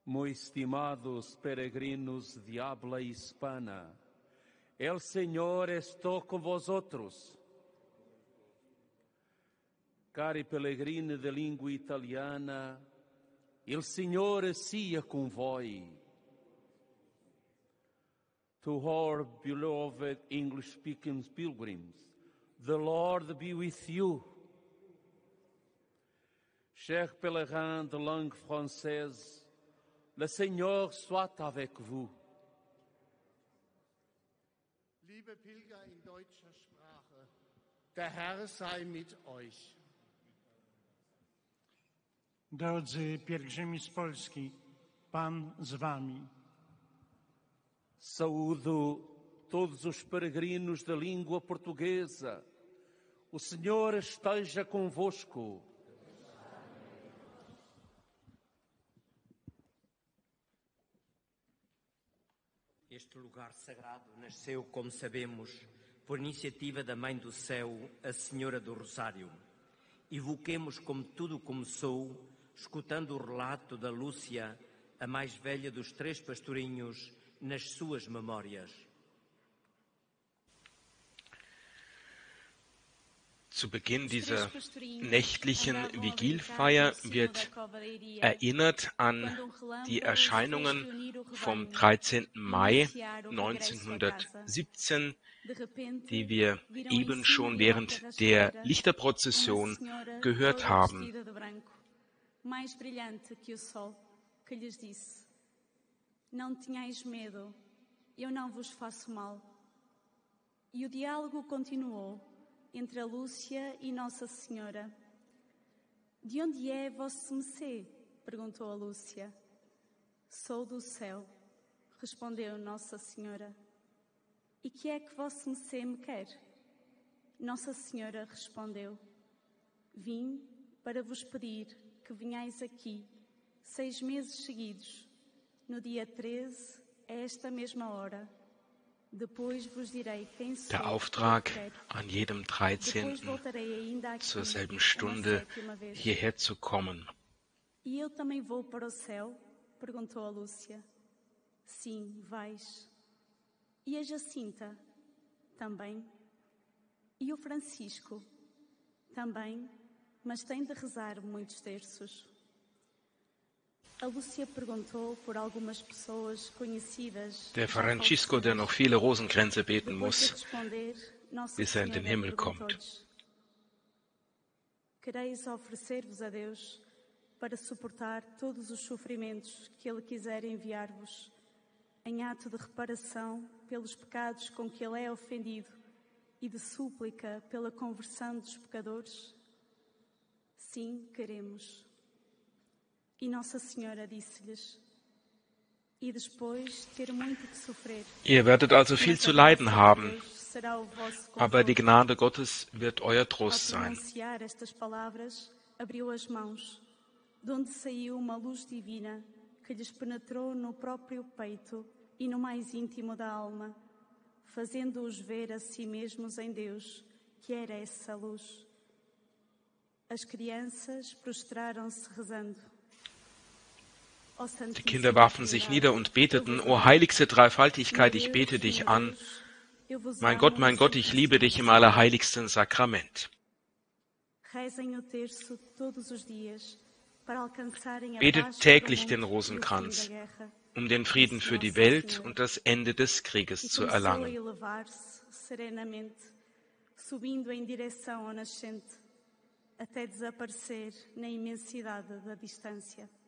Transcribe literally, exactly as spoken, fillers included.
Muy estimados peregrinos de habla hispana, el Señor está con vosotros. Cari pellegrini de língua italiana, il Signore sia con voi. To our beloved English-speaking pilgrims, the Lord be with you. Chers pèlerins de langue française, le Seigneur soit avec vous. Liebe Pilger in deutscher Sprache, der Herr sei mit euch. Drodzy pielgrzymi z Polski, Pan z wami. Saúdo todos os peregrinos da língua portuguesa. O Senhor esteja convosco. Este lugar sagrado nasceu, como sabemos, por iniciativa da Mãe do Céu, a Senhora do Rosário. Evoquemos como tudo começou, escutando o relato da Lúcia, a mais velha dos três pastorinhos, nas suas memórias. Zu Beginn dieser nächtlichen Vigilfeier wird erinnert an die Erscheinungen vom dreizehnten Mai neunzehnhundertsiebzehn, die wir eben schon während der Lichterprozession gehört haben. Mais brilhante que o sol, que lhes disse: Não tenhais medo, eu não vos faço mal. E o diálogo continuou entre a Lúcia e Nossa Senhora. De onde é vosso Messê? Perguntou a Lúcia. Sou do céu, respondeu Nossa Senhora. E que é que vosso Messê me quer? Nossa Senhora respondeu: Vim para vos pedir que venhais aqui seis meses seguidos, no dia treze, a esta mesma hora. Depois vos direi quem sou. Der Auftrag, an jedem dreizehnten zur selben Stunde hierher zu kommen. E eu também vou para o céu? Perguntou a Lúcia. Sim, vais. E a Jacinta? Também. E o Francisco? Também. Mas tem de rezar muitos terços. A Lúcia perguntou por algumas pessoas conhecidas. Der Francisco, der noch viele Rosenkränze beten muss, bis er in den Himmel kommt. Quereis oferecer-vos a Deus para suportar todos os sofrimentos que Ele quiser enviar-vos, em ato de reparação pelos pecados com que Ele é ofendido e de súplica pela conversão dos pecadores? Sim, queremos. E Nossa Senhora disse-lhes: E depois ter muito que sofrer. Ihr werdet also viel zu leiden haben, aber die Gnade Gottes wird euer Trost sein. Ao pronunciar estas palavras, abriu as mãos, de onde saiu uma luz divina que lhes penetrou no próprio peito e no mais íntimo da alma, fazendo-os ver a si mesmos em Deus, que era essa luz. As crianças prostraram-se rezando. Die Kinder warfen sich nieder und beteten: O heiligste Dreifaltigkeit, ich bete dich an. Mein Gott, mein Gott, ich liebe dich im allerheiligsten Sakrament. Betet täglich den Rosenkranz, um den Frieden für die Welt und das Ende des Krieges zu erlangen. Até desaparecer na imensidade da distância.